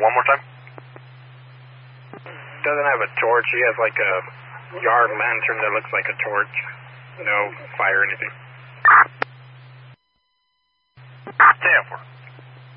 one more time. Doesn't have a torch. He has like a yard lantern that looks like a torch. No fire or anything.